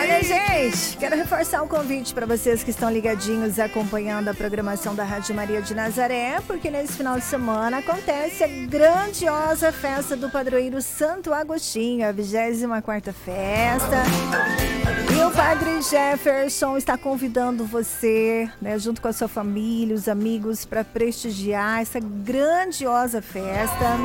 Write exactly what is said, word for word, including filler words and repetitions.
Olha, gente, quero reforçar um convite para vocês que estão ligadinhos acompanhando a programação da Rádio Maria de Nazaré, porque nesse final de semana acontece a grandiosa festa do padroeiro Santo Agostinho, a vigésima quarta festa. E o Padre Jefferson está convidando você, né, junto com a sua família, os amigos, para prestigiar essa grandiosa festa.